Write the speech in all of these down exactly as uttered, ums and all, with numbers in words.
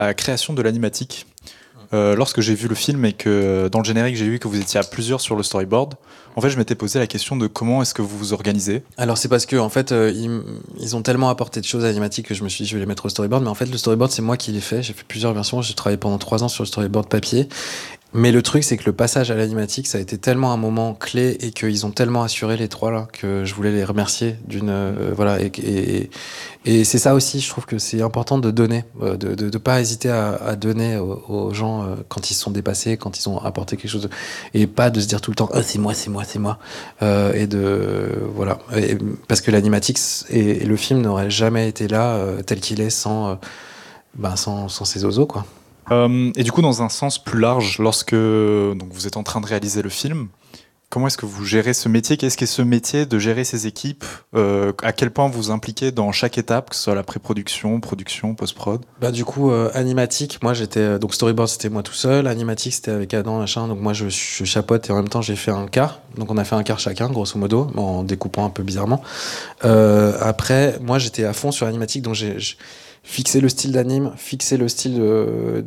à la création de l'animatique. Euh, lorsque j'ai vu le film et que dans le générique j'ai vu que vous étiez à plusieurs sur le storyboard, en fait je m'étais posé la question de comment est-ce que vous vous organisez. Alors c'est parce que en fait euh, ils, ils ont tellement apporté de choses animatiques que je me suis dit je vais les mettre au storyboard, mais en fait le storyboard c'est moi qui l'ai fait. J'ai fait plusieurs versions, j'ai travaillé pendant trois ans sur le storyboard papier. Mais le truc, c'est que le passage à l'animatique, ça a été tellement un moment clé et qu'ils ont tellement assuré les trois là que je voulais les remercier d'une euh, voilà et, et, et c'est ça aussi. Je trouve que c'est important de donner, euh, de, de de pas hésiter à, à donner aux, aux gens euh, quand ils se sont dépassés, quand ils ont apporté quelque chose, de, et pas de se dire tout le temps oh, c'est moi, c'est moi, c'est moi, euh, et de voilà et, parce que l'animatique et, et le film n'aurait jamais été là euh, tel qu'il est sans euh, ben sans sans ces oiseaux quoi. Euh, et du coup, dans un sens plus large, lorsque donc, vous êtes en train de réaliser le film, comment est-ce que vous gérez ce métier? Qu'est-ce qu'est ce métier de gérer ces équipes? euh, À quel point vous vous impliquez dans chaque étape, que ce soit la pré-production, production, post-prod? Bah du coup euh, animatique, moi j'étais euh, donc storyboard c'était moi tout seul, animatique c'était avec Adam machin, donc moi je, je chapeaute et en même temps j'ai fait un quart, donc on a fait un quart chacun grosso modo en découpant un peu bizarrement. Euh, après moi j'étais à fond sur animatique, donc j'ai fixé le style d'anime, fixé le style de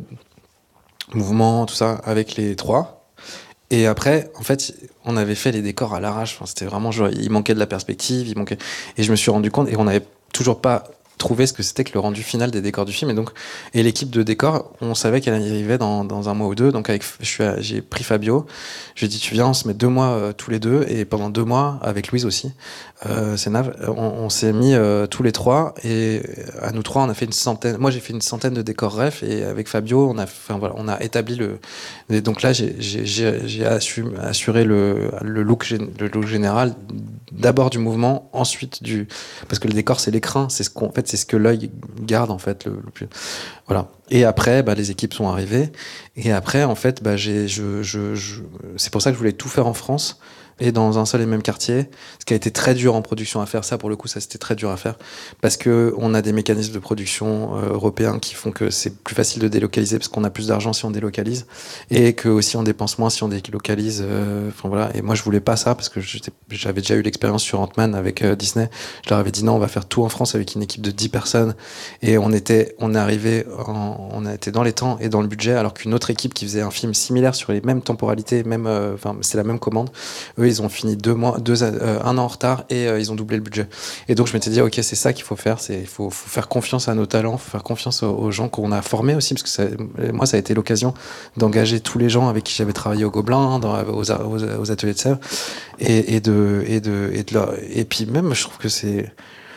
mouvement tout ça avec les trois. Et après, en fait, on avait fait les décors à l'arrache. Enfin, c'était vraiment genre, il manquait de la perspective, il manquait. Et je me suis rendu compte, et on n'avait toujours pas trouvé ce que c'était que le rendu final des décors du film. Et donc, et l'équipe de décors, on savait qu'elle arrivait dans, dans un mois ou deux. Donc, avec, je suis, à- j'ai pris Fabio. Je lui ai dit, tu viens, on se met deux mois euh, tous les deux. Et pendant deux mois, avec Louise aussi, euh, c'est Nav, on, on s'est mis euh, tous les trois. Et à nous trois, on a fait une centaine. Moi, j'ai fait une centaine de décors ref. Et avec Fabio, on a, enfin voilà, on a établi le. Et donc là, j'ai, j'ai, j'ai, j'ai assu- assuré le, le look, gén- le look général. D'abord du mouvement, ensuite du, parce que le décor c'est l'écran, c'est ce qu'on, en fait, c'est ce que l'œil garde en fait le, le plus. Voilà. Et après, bah, les équipes sont arrivées. Et après, en fait, bah, j'ai, je, je, je, c'est pour ça que je voulais tout faire en France et dans un seul et même quartier. Ce qui a été très dur en production à faire. Ça, pour le coup, ça c'était très dur à faire parce que on a des mécanismes de production euh, européens qui font que c'est plus facile de délocaliser parce qu'on a plus d'argent si on délocalise et que aussi on dépense moins si on délocalise. euh, Enfin voilà. Et moi, je voulais pas ça parce que j'étais- j'avais déjà eu l'expérience sur Ant-Man avec euh, Disney. Je leur avais dit non, on va faire tout en France avec une équipe de dix personnes. Et on était, on est arrivé, en- on a été dans les temps et dans le budget, alors qu'une autre équipe qui faisait un film similaire sur les mêmes temporalités, même, euh, enfin, c'est la même commande. Eux, ils ont fini deux mois, deux, euh, un an en retard et euh, ils ont doublé le budget. Et donc, je m'étais dit, ok, c'est ça qu'il faut faire. C'est, il faut, faut faire confiance à nos talents, faut faire confiance aux, aux gens qu'on a formés aussi, parce que ça, moi, ça a été l'occasion d'engager tous les gens avec qui j'avais travaillé au Gobelin, dans, aux, aux, aux ateliers de Sèvres, et, et de, et de, et de leur, et puis même, je trouve que c'est,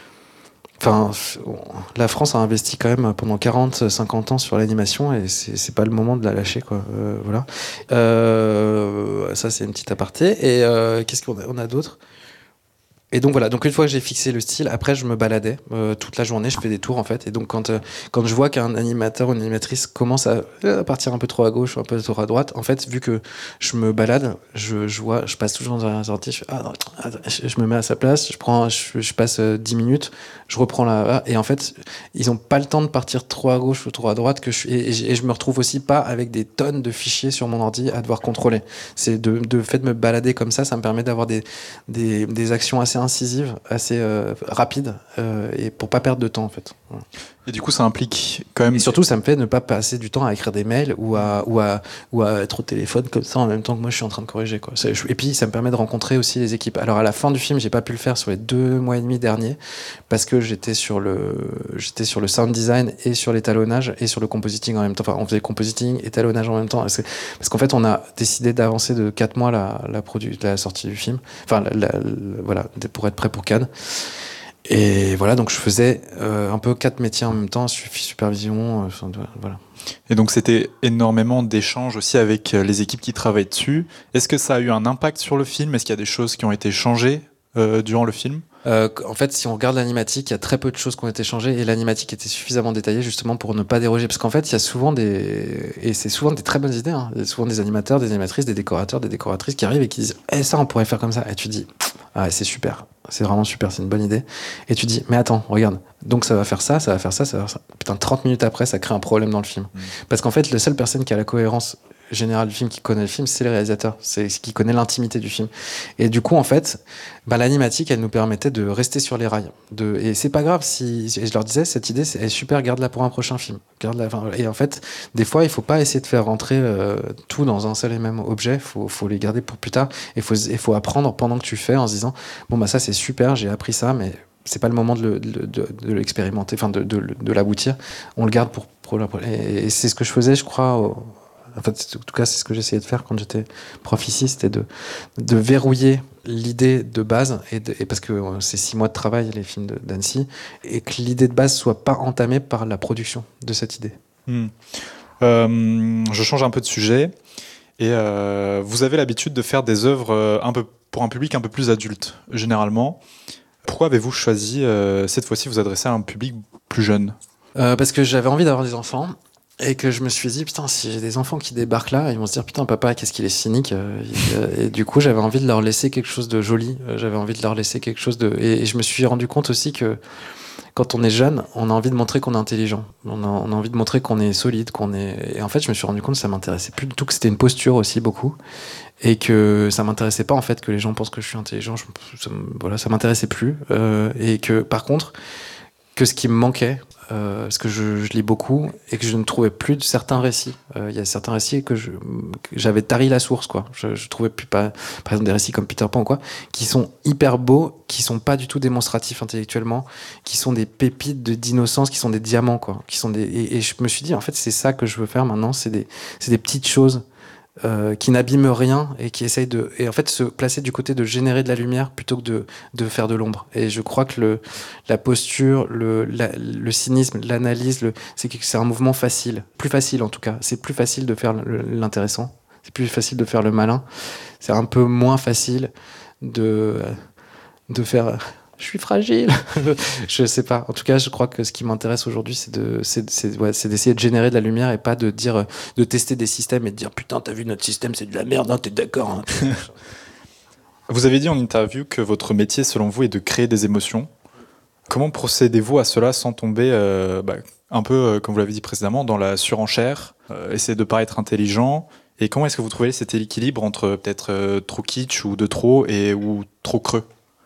enfin, la France a investi quand même pendant quarante, cinquante ans sur l'animation et c'est, c'est pas le moment de la lâcher, quoi. Euh, voilà. Euh, ça, c'est une petite aparté. Et euh, qu'est-ce qu'on a, on a d'autre? Et donc voilà, donc une fois que j'ai fixé le style, après je me baladais euh, toute la journée, je fais des tours en fait. Et donc quand, euh, quand je vois qu'un animateur ou une animatrice commence à, euh, partir un peu trop à gauche, un peu trop à droite, en fait, vu que je me balade, je, je vois, je passe toujours dans un sortie, je fais, ah, non, attends, je, je me mets à sa place, je prends, je, je passe euh, dix minutes, je reprends là, et en fait, ils ont pas le temps de partir trop à gauche ou trop à droite, que je suis, et, et, et je me retrouve aussi pas avec des tonnes de fichiers sur mon ordi à devoir contrôler. C'est de, de fait de me balader comme ça, ça me permet d'avoir des, des, des actions assez incisive, assez euh, rapide, euh, et pour pas perdre de temps en fait. Voilà. Et du coup, ça implique quand même. Et surtout, ça me fait ne pas passer du temps à écrire des mails ou à, ou à, ou à être au téléphone comme ça en même temps que moi je suis en train de corriger, quoi. Ça, je, et puis, ça me permet de rencontrer aussi les équipes. Alors, à la fin du film, j'ai pas pu le faire sur les deux mois et demi derniers parce que j'étais sur le, j'étais sur le sound design et sur l'étalonnage et sur le compositing en même temps. Enfin, on faisait compositing, étalonnage en même temps. Parce, que, parce qu'en fait, on a décidé d'avancer de quatre mois la, la, produ- la sortie du film. Enfin, la, la, la, voilà, pour être prêt pour Cannes. Et voilà, donc je faisais euh, un peu quatre métiers en même temps, supervision, euh, enfin, voilà. Et donc c'était énormément d'échanges aussi avec les équipes qui travaillent dessus. Est-ce que ça a eu un impact sur le film? Est-ce qu'il y a des choses qui ont été changées euh, durant le film? Euh, en fait, si on regarde l'animatique, il y a très peu de choses qui ont été changées et l'animatique était suffisamment détaillée justement pour ne pas déroger. Parce qu'en fait, il y a souvent des... Et c'est souvent des très bonnes idées. Hein. Il y a souvent des animateurs, des animatrices, des décorateurs, des décoratrices qui arrivent et qui disent eh, « ça, on pourrait faire comme ça ». Et tu dis « ah, c'est super, c'est vraiment super, c'est une bonne idée ». Et tu dis « mais attends, regarde, donc ça va faire ça, ça va faire ça, ça va faire ça ». Putain, trente minutes après, ça crée un problème dans le film. Mmh. Parce qu'en fait, la seule personne qui a la cohérence général du film, qui connaît le film, c'est le réalisateur. C'est ce qui connaît l'intimité du film. Et du coup, en fait, bah, l'animatique, elle nous permettait de rester sur les rails. De, et c'est pas grave si, et je leur disais, cette idée, c'est, elle est super, garde-la pour un prochain film. Garde-la, enfin, et en fait, des fois, il faut pas essayer de faire rentrer euh, tout dans un seul et même objet. Faut, faut les garder pour plus tard. Et faut, il faut apprendre pendant que tu fais en se disant, bon, bah, ça, c'est super, j'ai appris ça, mais c'est pas le moment de, le, de, de, de l'expérimenter, enfin de, de, de l'aboutir. On le garde pour, pour la, et, et c'est ce que je faisais, je crois. Au, en fait, en tout cas, c'est ce que j'essayais de faire quand j'étais prof ici, c'était de, de verrouiller l'idée de base, et, de, et parce que c'est six mois de travail les films de, d'Annecy, et que l'idée de base soit pas entamée par la production de cette idée. Hmm. Euh, je change un peu de sujet. Et euh, vous avez l'habitude de faire des œuvres un peu pour un public un peu plus adulte, généralement. Pourquoi avez-vous choisi, euh, cette fois-ci, vous adresser à un public plus jeune ? euh, Parce que j'avais envie d'avoir des enfants, et que je me suis dit, putain, si j'ai des enfants qui débarquent là, ils vont se dire, putain, papa, qu'est-ce qu'il est cynique. Et, et du coup, j'avais envie de leur laisser quelque chose de joli, j'avais envie de leur laisser quelque chose de... Et, et je me suis rendu compte aussi que quand on est jeune, on a envie de montrer qu'on est intelligent, on a, on a envie de montrer qu'on est solide, qu'on est... Et en fait, je me suis rendu compte que ça m'intéressait plus du tout, que c'était une posture aussi, beaucoup. Et que ça m'intéressait pas en fait que les gens pensent que je suis intelligent, je, ça, voilà, ça m'intéressait plus. Euh, et que par contre, que ce qui me manquait, euh, parce que je, je lis beaucoup et que je ne trouvais plus de certains récits. Il euh, y a certains récits que, je, que j'avais tari la source, quoi. Je, je trouvais plus pas, par exemple des récits comme Peter Pan, quoi, qui sont hyper beaux, qui sont pas du tout démonstratifs intellectuellement, qui sont des pépites de, d'innocence, qui sont des diamants, quoi, qui sont des. Et, et je me suis dit en fait c'est ça que je veux faire maintenant, c'est des, c'est des petites choses. Euh, qui n'abîment rien et qui essayent de et en fait se placer du côté de générer de la lumière plutôt que de de faire de l'ombre. Et je crois que le la posture, le la, le cynisme, l'analyse, le c'est que c'est un mouvement facile, plus facile en tout cas. C'est plus facile de faire le, l'intéressant, c'est plus facile de faire le malin. C'est un peu moins facile de de faire je suis fragile. Je sais pas. En tout cas, je crois que ce qui m'intéresse aujourd'hui, c'est de, c'est, c'est, ouais, c'est d'essayer de générer de la lumière et pas de dire, de tester des systèmes et de dire putain, t'as vu notre système, c'est de la merde, hein, t'es d'accord. Hein. Vous avez dit en interview que votre métier, selon vous, est de créer des émotions. Comment procédez-vous à cela sans tomber, euh, bah, un peu, euh, comme vous l'avez dit précédemment, dans la surenchère, euh, essayer de paraître intelligent. Et comment est-ce que vous trouvez cet équilibre entre peut-être euh, trop kitsch ou de trop et ou trop creux?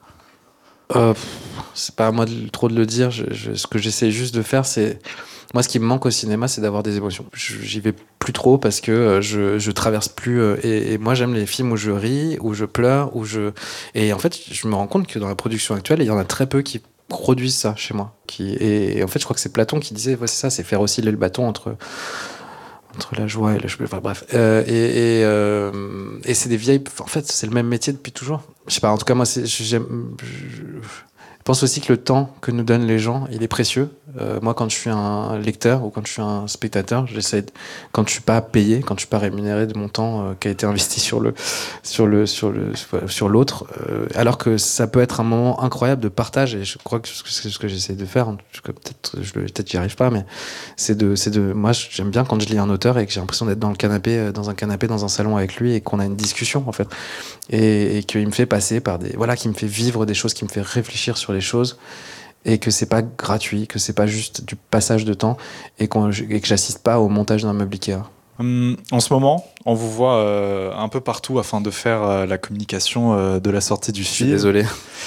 Euh, c'est pas à moi de, trop de le dire. Je, je, ce que j'essaie juste de faire, c'est moi, ce qui me manque au cinéma, c'est d'avoir des émotions. Je, j'y vais plus trop parce que euh, je, je traverse plus. Euh, et, et moi, j'aime les films où je ris, où je pleure, où je. Et en fait, je me rends compte que dans la production actuelle, il y en a très peu qui produisent ça chez moi. Qui et, et en fait, je crois que c'est Platon qui disait, ouais, c'est ça, c'est faire osciller le bâton entre. entre la joie et la enfin bref euh, et et, euh, et c'est des vieilles en fait c'est le même métier depuis toujours, je sais pas, en tout cas moi c'est, j'aime, je, je pense aussi que le temps que nous donnent les gens il est précieux. Euh, moi quand je suis un lecteur ou quand je suis un spectateur, j'essaie de, quand je suis pas payé, quand je suis pas rémunéré de mon temps euh, qui a été investi sur le sur le sur le sur l'autre, euh, alors que ça peut être un moment incroyable de partage, et je crois que c'est ce que j'essaie de faire, peut-être je peut-être j'y arrive pas, mais c'est de c'est de moi j'aime bien quand je lis un auteur et que j'ai l'impression d'être dans le canapé dans un canapé dans un salon avec lui et qu'on a une discussion en fait, et, et qu'il me fait passer par des voilà qui me fait vivre des choses, qui me fait réfléchir sur les choses, et que c'est pas gratuit, que c'est pas juste du passage de temps, et, qu'on, et que j'assiste pas au montage d'un meuble Ikea. Hum, en ce moment, on vous voit euh, un peu partout afin de faire euh, la communication euh, de la sortie du Je suis film. désolé.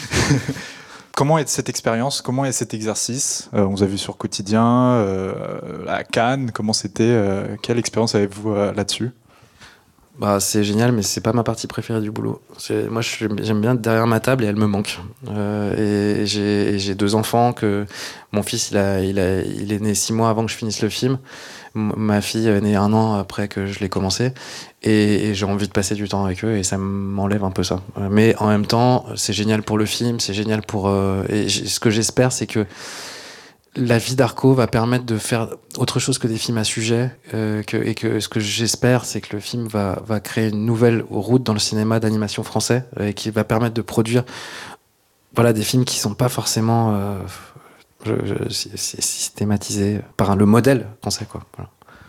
Comment est cette expérience? Comment est cet exercice? euh, On vous a vu sur Quotidien, euh, à Cannes. Comment c'était? euh, Quelle expérience avez-vous euh, là-dessus? Bah, c'est génial, mais c'est pas ma partie préférée du boulot. C'est, moi, je, j'aime bien être derrière ma table et elle me manque. Euh, et, j'ai, et j'ai deux enfants que mon fils, il a, il a, il est né six mois avant que je finisse le film. M- ma fille est née un an après que je l'ai commencé. Et, et j'ai envie de passer du temps avec eux et ça m'enlève un peu ça. Mais en même temps, c'est génial pour le film, c'est génial pour. Euh, et ce que j'espère, c'est que la vie d'Arco va permettre de faire autre chose que des films à sujet, euh, que, et que ce que j'espère, c'est que le film va, va créer une nouvelle route dans le cinéma d'animation français, euh, et qui va permettre de produire voilà, des films qui sont pas forcément euh, je, je, systématisés par un, le modèle français, quoi. Voilà.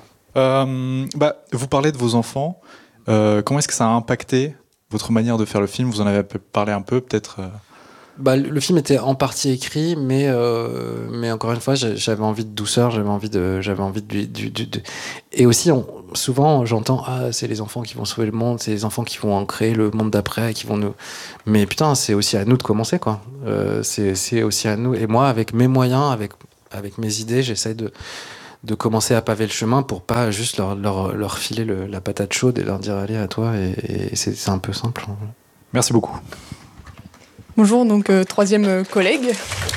Euh, bah, vous parlez de vos enfants. Euh, comment est-ce que ça a impacté votre manière de faire le film? Vous en avez parlé un peu, peut-être euh... Bah, le film était en partie écrit, mais euh, mais encore une fois, j'avais envie de douceur, j'avais envie de, j'avais envie de, du, du, de... et aussi, on, souvent j'entends ah c'est les enfants qui vont sauver le monde, c'est les enfants qui vont en créer le monde d'après, qui vont nous. Mais putain, c'est aussi à nous de commencer quoi. Euh, c'est c'est aussi à nous. Et moi, avec mes moyens, avec avec mes idées, j'essaie de de commencer à paver le chemin pour pas juste leur leur, leur filer le, la patate chaude et leur dire allez à toi. Et, et c'est c'est un peu simple. Merci beaucoup. Bonjour, donc euh, troisième euh, collègue.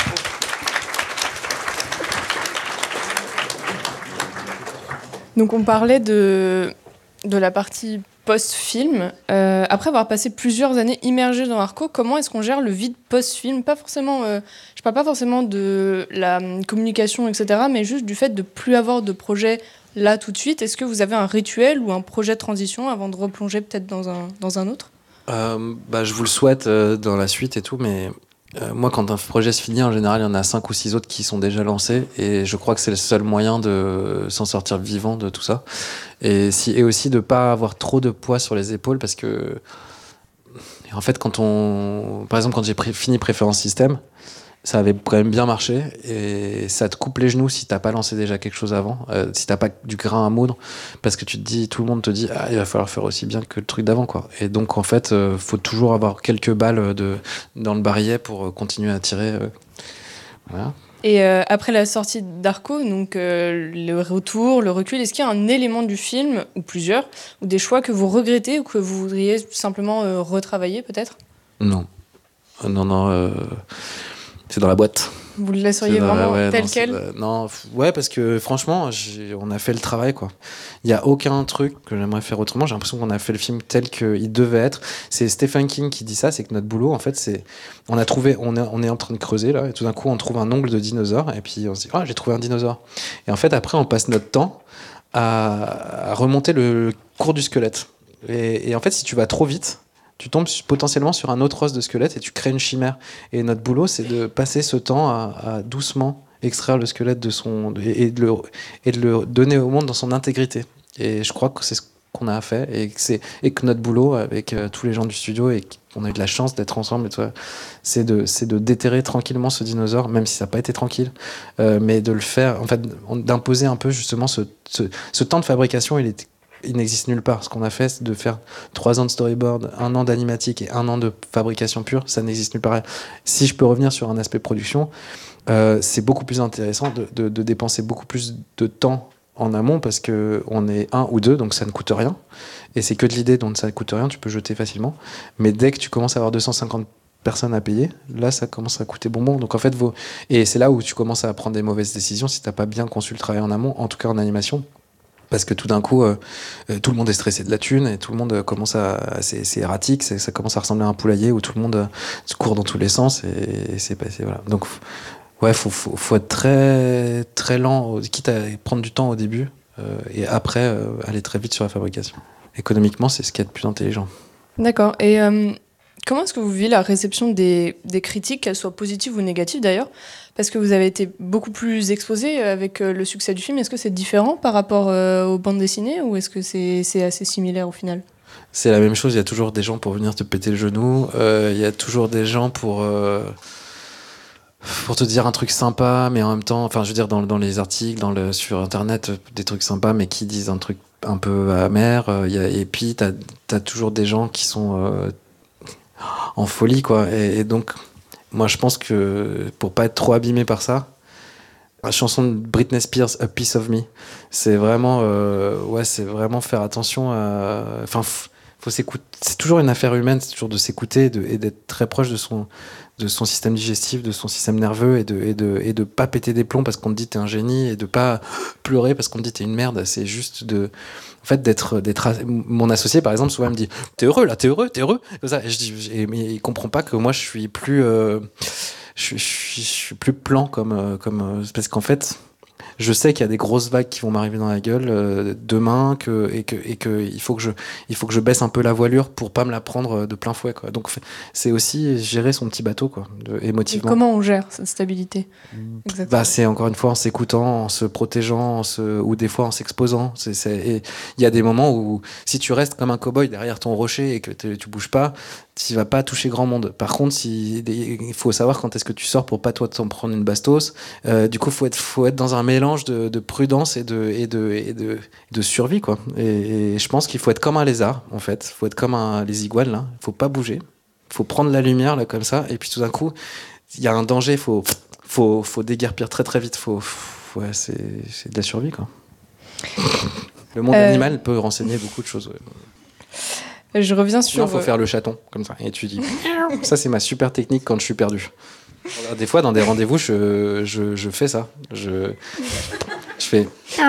Donc on parlait de, de la partie post-film. Euh, après avoir passé plusieurs années immergé dans Arco, comment est-ce qu'on gère le vide post-film ? Pas forcément, euh, je parle pas forcément de la communication, et cetera, mais juste du fait de plus avoir de projet là tout de suite. Est-ce que vous avez un rituel ou un projet de transition avant de replonger peut-être dans un, dans un autre ? euh, bah, Je vous le souhaite euh, dans la suite et tout, mais... Euh, moi, quand un projet se finit, en général, il y en a cinq ou six autres qui sont déjà lancés, et je crois que c'est le seul moyen de s'en sortir vivant de tout ça. Et, si, et aussi de pas avoir trop de poids sur les épaules, parce que, en fait, quand on, par exemple, quand j'ai pré- fini Préférence Système, ça avait quand même bien marché, et ça te coupe les genoux si t'as pas lancé déjà quelque chose avant, euh, si t'as pas du grain à moudre, parce que tu te dis, tout le monde te dit, ah, il va falloir faire aussi bien que le truc d'avant, quoi. Et donc, en fait, euh, faut toujours avoir quelques balles de, dans le barillet pour continuer à tirer. Euh, voilà. Et euh, après la sortie d'Arco, donc euh, le retour, le recul, est-ce qu'il y a un élément du film, ou plusieurs, ou des choix que vous regrettez ou que vous voudriez simplement euh, retravailler peut-être ? Non. Euh, non, non. Euh... C'est dans la boîte. Vous le laisseriez vraiment ouais, tel non, quel ? euh, Non, f- ouais, parce que franchement, j'ai, on a fait le travail, quoi. Il y a aucun truc que j'aimerais faire autrement. J'ai l'impression qu'on a fait le film tel qu'il devait être. C'est Stephen King qui dit ça, c'est que notre boulot, en fait, c'est, on a trouvé, on est, on est en train de creuser là, et tout d'un coup, on trouve un ongle de dinosaure, et puis on se dit, ah, j'ai trouvé un dinosaure. Et en fait, après, on passe notre temps à, à remonter le cours du squelette. Et, et en fait, si tu vas trop vite, tu tombes potentiellement sur un autre os de squelette et tu crées une chimère. Et notre boulot, c'est de passer ce temps à, à doucement extraire le squelette de son, et, de le, et de le donner au monde dans son intégrité. Et je crois que c'est ce qu'on a fait, et que, c'est, et que notre boulot avec euh, tous les gens du studio, et qu'on a eu de la chance d'être ensemble, et toi, c'est, de, c'est de déterrer tranquillement ce dinosaure, même si ça n'a pas été tranquille, euh, mais de le faire, en fait, d'imposer un peu justement ce, ce, ce temps de fabrication. Il est Il n'existe nulle part. Ce qu'on a fait, c'est de faire trois ans de storyboard, un an d'animatique et un an de fabrication pure. Ça n'existe nulle part. Si je peux revenir sur un aspect production, euh, c'est beaucoup plus intéressant de, de, de dépenser beaucoup plus de temps en amont, parce qu'on est un ou deux, donc ça ne coûte rien. Et c'est que de l'idée, donc ça ne coûte rien, tu peux jeter facilement. Mais dès que tu commences à avoir deux cent cinquante personnes à payer, là ça commence à coûter bonbon. Donc en fait, vos... et c'est là où tu commences à prendre des mauvaises décisions si tu n'as pas bien conçu le travail en amont, en tout cas en animation. Parce que tout d'un coup, euh, tout le monde est stressé de la thune, et tout le monde commence à, c'est, c'est erratique, c'est, ça commence à ressembler à un poulailler où tout le monde euh, se court dans tous les sens, et, et c'est passé, voilà. Donc, ouais, faut, faut, faut être très, très lent, quitte à prendre du temps au début, euh, et après euh, aller très vite sur la fabrication. Économiquement, c'est ce qui est le plus intelligent. D'accord. Et euh, comment est-ce que vous vivez la réception des, des critiques, qu'elles soient positives ou négatives d'ailleurs ? Parce que vous avez été beaucoup plus exposé avec le succès du film. Est-ce que c'est différent par rapport euh, aux bandes dessinées, ou est-ce que c'est, c'est assez similaire au final ? C'est la même chose, il y a toujours des gens pour venir te péter le genou, euh, il y a toujours des gens pour, euh, pour te dire un truc sympa, mais en même temps, enfin je veux dire dans, dans les articles, dans le, sur internet, des trucs sympas, mais qui disent un truc un peu amer, euh, y a, et puis t'as, t'as toujours des gens qui sont euh, en folie, quoi. Et, et donc, moi je pense que pour pas être trop abîmé par ça, la chanson de Britney Spears, A Piece of Me, c'est vraiment, euh, ouais, c'est vraiment faire attention à, enfin, f- faut s'écouter. C'est toujours une affaire humaine, c'est toujours de s'écouter et, de, et d'être très proche de son, de son système digestif, de son système nerveux, et de, et de, et de pas péter des plombs parce qu'on te dit t'es un génie, et de pas pleurer parce qu'on te dit t'es une merde. C'est juste de, en fait, d'être, d'être. Mon associé, par exemple, souvent me dit t'es heureux là, t'es heureux, t'es heureux. Comme ça, et je dis, et, mais il comprend pas que moi je suis plus. Euh, Je, je, je suis plus plan comme, comme parce qu'en fait je sais qu'il y a des grosses vagues qui vont m'arriver dans la gueule euh, demain, que et que et que il faut que je il faut que je baisse un peu la voilure pour pas me la prendre de plein fouet, quoi. Donc c'est aussi gérer son petit bateau, quoi, de, émotivement. Et comment on gère cette stabilité ? Exactement. Bah, c'est encore une fois en s'écoutant, en se protégeant, en se, ou des fois en s'exposant. C'est, c'est, et il y a des moments où si tu restes comme un cow-boy derrière ton rocher et que tu bouges pas, tu vas pas toucher grand monde. Par contre, si, il faut savoir quand est-ce que tu sors pour pas toi t'en prendre une bastos. Euh, du coup, faut être, faut être dans un mélange mélange de, de prudence et de, et, de, et, de, de survie, quoi. Et, et je pense qu'il faut être comme un lézard, en fait. Il faut être comme un, les iguanes, là. Il faut pas bouger. Il faut prendre la lumière, là, comme ça. Et puis tout d'un coup, il y a un danger, il faut, faut, faut déguerpir très très vite. Faut, faut, ouais, c'est, c'est de la survie, quoi. Le monde euh... animal peut renseigner beaucoup de choses. Ouais. Je reviens sur... Il faut faire le chaton, comme ça. Et tu dis... Ça, c'est ma super technique quand je suis perdu. Des fois, dans des rendez-vous, je, je, je fais ça. Je, je fais...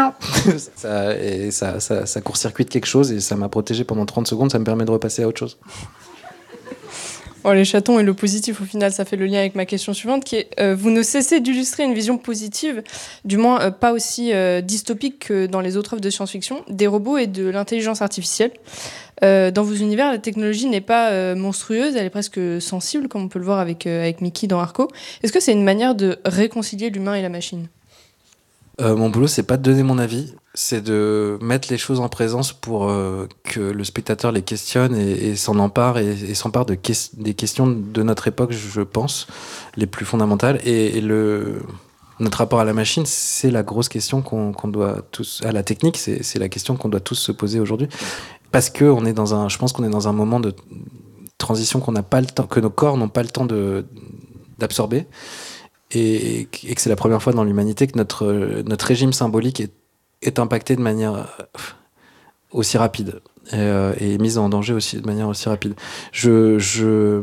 ça, et ça, ça, ça court-circuite quelque chose et ça m'a protégé pendant trente secondes. Ça me permet de repasser à autre chose. Oh, les chatons et le positif, au final, ça fait le lien avec ma question suivante, qui est euh, vous ne cessez d'illustrer une vision positive, du moins euh, pas aussi euh, dystopique que dans les autres œuvres de science-fiction, des robots et de l'intelligence artificielle. Euh, dans vos univers, la technologie n'est pas euh, monstrueuse, elle est presque sensible, comme on peut le voir avec, euh, avec Mickey dans Arco. Est-ce que c'est une manière de réconcilier l'humain et la machine ? Euh, mon boulot, c'est pas de donner mon avis, c'est de mettre les choses en présence pour euh, que le spectateur les questionne et, et s'en empare et, et s'empare de que- des questions de notre époque, je pense, les plus fondamentales. Et, et le, notre rapport à la machine, c'est la grosse question qu'on, qu'on doit tous, à la technique, c'est, c'est la question qu'on doit tous se poser aujourd'hui. Parce que on est dans un, je pense qu'on est dans un moment de transition qu'on n'a pas le temps, que nos corps n'ont pas le temps de, d'absorber. Et, et que c'est la première fois dans l'humanité que notre, notre régime symbolique est, est impacté de manière aussi rapide et, euh, et mis en danger aussi de manière aussi rapide. Je, je...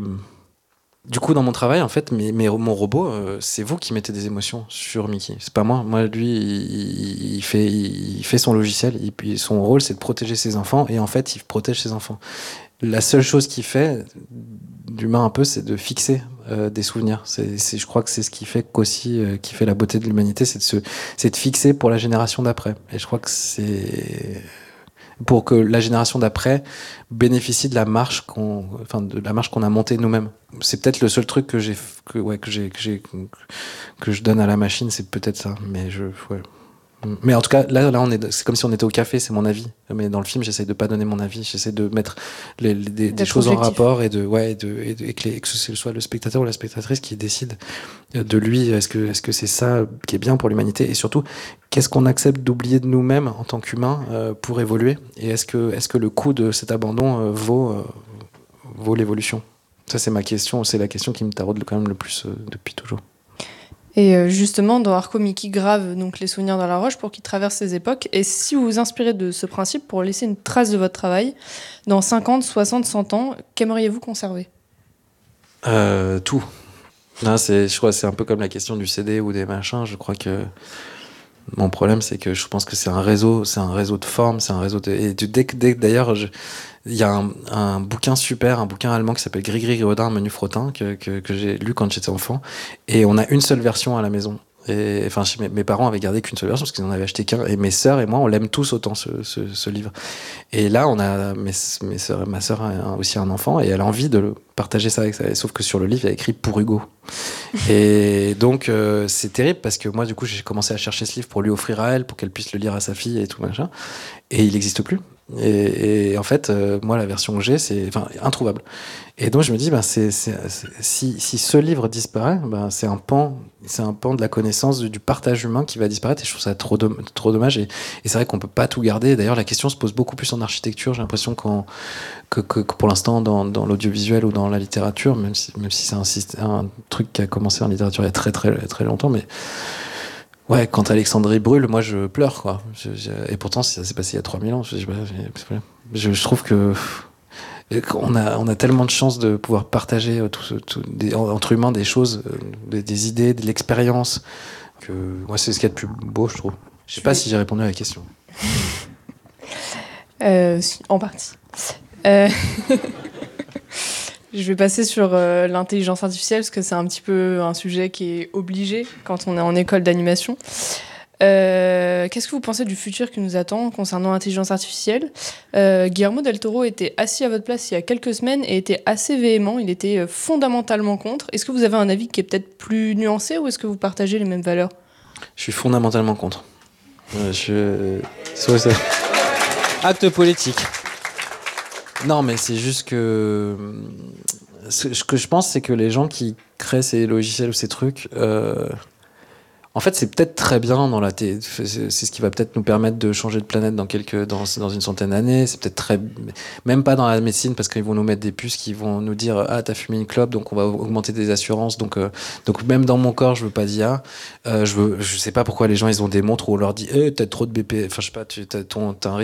Du coup, dans mon travail, en fait, mais, mais mon robot, euh, c'est vous qui mettez des émotions sur Mickey. C'est pas moi. Moi, lui, il, il, fait, il fait son logiciel. Et puis son rôle, c'est de protéger ses enfants. Et en fait, il protège ses enfants. La seule chose qu'il fait, d'humain un peu, c'est de fixer euh, des souvenirs. C'est, c'est, je crois que c'est ce qui fait qu'aussi, euh, qui fait la beauté de l'humanité, c'est de se, c'est de fixer pour la génération d'après. Et je crois que c'est pour que la génération d'après bénéficie de la marche qu'on, enfin, de la marche qu'on a montée nous-mêmes. C'est peut-être le seul truc que j'ai, que, ouais, que j'ai, que j'ai, que je donne à la machine, c'est peut-être ça. Mais je, ouais. Mais en tout cas, là, là, on est, c'est comme si on était au café, c'est mon avis. Mais dans le film, j'essaie de pas donner mon avis, j'essaie de mettre les, les, des, des choses objectif. En rapport et de, ouais, et de, et, de, et que, les, que ce soit le spectateur ou la spectatrice qui décide de lui. Est-ce que, est-ce que c'est ça qui est bien pour l'humanité ? Et surtout, qu'est-ce qu'on accepte d'oublier de nous-mêmes en tant qu'humains euh, pour évoluer ? Et est-ce que, est-ce que le coût de cet abandon euh, vaut, euh, vaut l'évolution ? Ça, c'est ma question. C'est la question qui me taraude quand même le plus euh, depuis toujours. Et justement, dans Arco, Mickey grave donc les souvenirs dans la roche pour qu'ils traversent ces époques. Et si vous vous inspirez de ce principe pour laisser une trace de votre travail, dans cinquante, soixante, cent ans, qu'aimeriez-vous conserver ? euh, Tout. Non, c'est, je crois que c'est un peu comme la question du C D ou des machins. Je crois que mon problème, c'est que je pense que c'est un réseau, c'est un réseau de formes, c'est un réseau de... Et dès que, dès, d'ailleurs, il y a un, un bouquin super, un bouquin allemand qui s'appelle Gris-Gris Gredin, Menu Frottin, que, que, que j'ai lu quand j'étais enfant. Et on a une seule version à la maison. Et, enfin, mes, mes parents avaient gardé qu'une seule version parce qu'ils n'en avaient acheté qu'un. Et mes sœurs et moi, on l'aime tous autant, ce, ce, ce livre. Et là, on a mes, mes sœurs, ma sœur a un, aussi un enfant et elle a envie de le partager ça avec ça. Sauf que sur le livre, il y a écrit pour Hugo. Et donc, euh, c'est terrible parce que moi, du coup, j'ai commencé à chercher ce livre pour lui offrir à elle, pour qu'elle puisse le lire à sa fille et tout machin. Et il n'existe plus. Et, et en fait, euh, moi, la version que j'ai, c'est enfin, introuvable. Et donc, je me dis, ben, c'est, c'est, c'est, si, si ce livre disparaît, ben, c'est un pan, c'est un pan de la connaissance, du, du partage humain qui va disparaître. Et je trouve ça trop, de, trop dommage. Et, et c'est vrai qu'on peut pas tout garder. D'ailleurs, la question se pose beaucoup plus en architecture. J'ai l'impression qu'en, que, que, que pour l'instant, dans, dans l'audiovisuel ou dans la littérature, même si, même si c'est un, un truc qui a commencé en littérature il y a très, très, très longtemps, mais ouais, quand Alexandrie brûle, moi je pleure, quoi. Je, je, et pourtant, ça s'est passé il y a trois mille ans. Je, je, je, je trouve que on a, on a tellement de chance de pouvoir partager tout, ce, tout, des, entre humains des choses, des, des idées, de l'expérience. Que moi, c'est ce qu'il y a de plus beau, je trouve. Je sais pas si j'ai répondu à la question. euh, en partie. Euh... Je vais passer sur euh, l'intelligence artificielle parce que c'est un petit peu un sujet qui est obligé quand on est en école d'animation. Euh, qu'est-ce que vous pensez du futur qui nous attend concernant l'intelligence artificielle ? euh, Guillermo del Toro était assis à votre place il y a quelques semaines et était assez véhément, il était fondamentalement contre. Est-ce que vous avez un avis qui est peut-être plus nuancé ou est-ce que vous partagez les mêmes valeurs ? Je suis fondamentalement contre. Euh, je... C'est ça. Acte politique. Non, mais c'est juste que ce que je pense, c'est que les gens qui créent ces logiciels ou ces trucs, euh... En fait, c'est peut-être très bien dans la thé- c'est c'est ce qui va peut-être nous permettre de changer de planète dans quelques dans, dans une centaine d'années. C'est peut-être très même pas dans la médecine parce qu'ils vont nous mettre des puces qui vont nous dire ah t'as fumé une clope donc on va augmenter des assurances donc euh, donc même dans mon corps je veux pas d'I A. Euh, je veux je sais pas pourquoi les gens ils ont des montres où on leur dit eh t'as trop de B P enfin je sais pas tu t'as ton t'as un